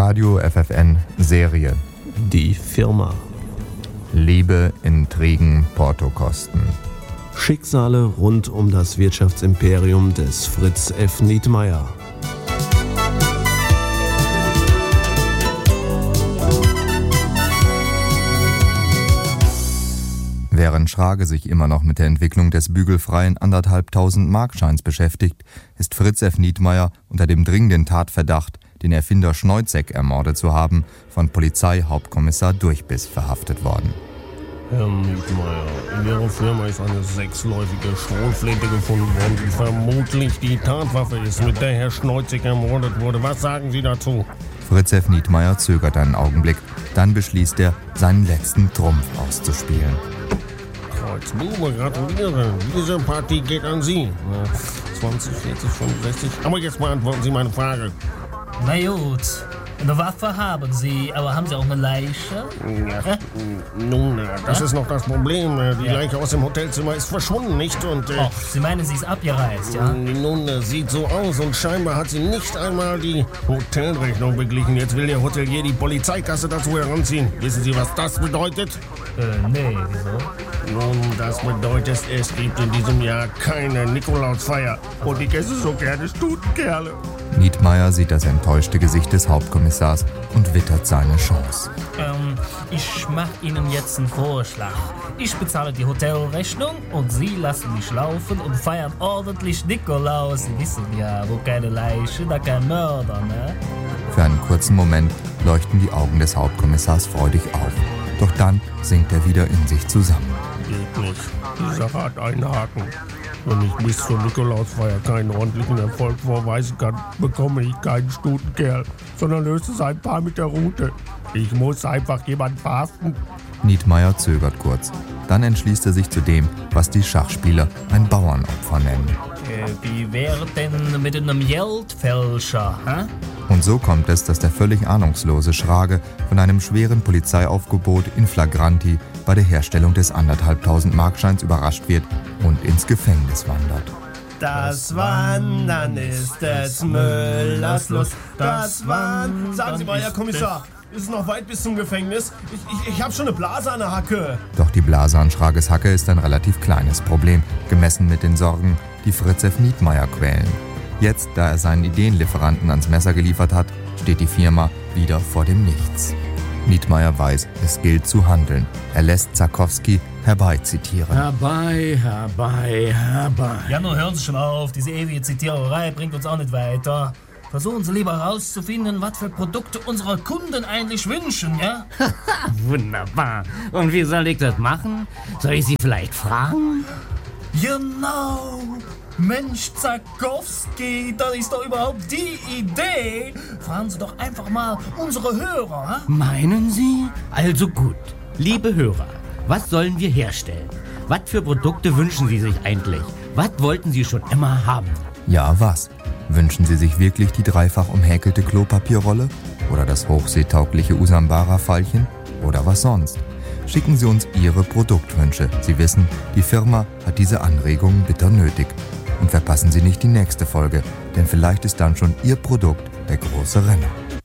Radio FFN Serie. Die Firma. Liebe, Intrigen, Portokosten. Schicksale rund um das Wirtschaftsimperium des Fritz F. Nietmeyer. Während Schrage sich immer noch mit der Entwicklung des bügelfreien 1.500 Markscheins beschäftigt, ist Fritz F. Nietmeyer unter dem dringenden Tatverdacht, den Erfinder Schneuzek ermordet zu haben, von Polizeihauptkommissar Durchbiss verhaftet worden. Herr Nietmeyer, in Ihrer Firma ist eine 6-läufige Schrotflinte gefunden worden, die vermutlich die Tatwaffe ist, mit der Herr Schneuzek ermordet wurde. Was sagen Sie dazu? Fritz F. Nietmeyer zögert einen Augenblick, dann beschließt er, seinen letzten Trumpf auszuspielen. Kreuzbube, gratuliere. Diese Partie geht an Sie. 20, 40, 65. Aber jetzt beantworten Sie meine Frage. Na gut, eine Waffe haben Sie, aber haben Sie auch eine Leiche? Ja, nun, das ist noch das Problem. Die Leiche aus dem Hotelzimmer ist verschwunden, nicht? Und, Oh, Sie meinen, sie ist abgereist, ja? Nun, sieht so aus und scheinbar hat sie nicht einmal die Hotelrechnung beglichen. Jetzt will der Hotelier die Polizeikasse dazu heranziehen. Wissen Sie, was das bedeutet? Nee, wieso? Nun, das bedeutet, es gibt in diesem Jahr keine Nikolausfeier. Und ich esse so gerne Stutenkerle. Nietmeyer sieht das enttäuschte Gesicht des Hauptkommissars und wittert seine Chance. Ich mach Ihnen jetzt einen Vorschlag. Ich bezahle die Hotelrechnung und Sie lassen mich laufen und feiern ordentlich Nikolaus. Sie wissen ja, wo keine Leiche, da kein Mörder, ne? Für einen kurzen Moment leuchten die Augen des Hauptkommissars freudig auf. Doch dann sinkt er wieder in sich zusammen. Geht nicht. Die Sache hat einen Haken. Wenn ich bis zur Nikolausfeier keinen ordentlichen Erfolg vorweisen kann, bekomme ich keinen Stutenkerl, sondern löse sein Paar mit der Rute. Ich muss einfach jemanden verhaften. Nietmeyer zögert kurz. Dann entschließt er sich zu dem, was die Schachspieler ein Bauernopfer nennen. Wie wäre denn mit einem Geldfälscher, hä? Und so kommt es, dass der völlig ahnungslose Schrage von einem schweren Polizeiaufgebot in Flagranti bei der Herstellung des 1.500 Markscheins überrascht wird und ins Gefängnis wandert. Das Wandern ist des Müllers Lust. Das Wandern. Sagen Sie mal, Herr Kommissar, ist es noch weit bis zum Gefängnis? Ich habe schon eine Blase an der Hacke. Doch die Blase an Schrages Hacke ist ein relativ kleines Problem, gemessen mit den Sorgen, die Fritz F. Nietmeyer quälen. Jetzt, da er seinen Ideenlieferanten ans Messer geliefert hat, steht die Firma wieder vor dem Nichts. Nietmeyer weiß, es gilt zu handeln. Er lässt Zarkowski herbeizitieren. Herbei. Ja, nun hören Sie schon auf. Diese ewige Zitiererei bringt uns auch nicht weiter. Versuchen Sie lieber herauszufinden, was für Produkte unsere Kunden eigentlich wünschen, ja? Wunderbar. Und wie soll ich das machen? Soll ich Sie vielleicht fragen? Genau! Mensch, Zarkowski, das ist doch überhaupt die Idee. Fragen Sie doch einfach mal unsere Hörer, ha? Meinen Sie? Also gut. Liebe Hörer, was sollen wir herstellen? Was für Produkte wünschen Sie sich eigentlich? Was wollten Sie schon immer haben? Ja, was? Wünschen Sie sich wirklich die dreifach umhäkelte Klopapierrolle? Oder das hochseetaugliche Usambara-Fallchen? Oder was sonst? Schicken Sie uns Ihre Produktwünsche. Sie wissen, die Firma hat diese Anregungen bitter nötig. Und verpassen Sie nicht die nächste Folge, denn vielleicht ist dann schon Ihr Produkt der große Renner.